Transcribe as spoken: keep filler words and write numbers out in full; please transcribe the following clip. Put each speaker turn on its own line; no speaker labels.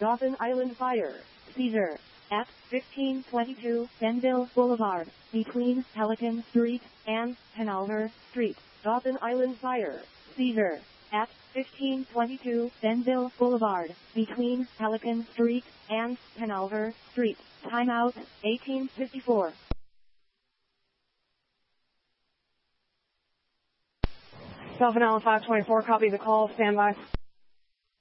Dawson Island fire. Seizure. At fifteen twenty-two Benville Boulevard, between Pelican Street and Hanover Street. Dawson Island fire. Seizure. At fifteen twenty-two Benville Boulevard, between Pelican Street and Hanover Street. Timeout, eighteen fifty-four.
South Island five twenty-four, copy the call, stand by.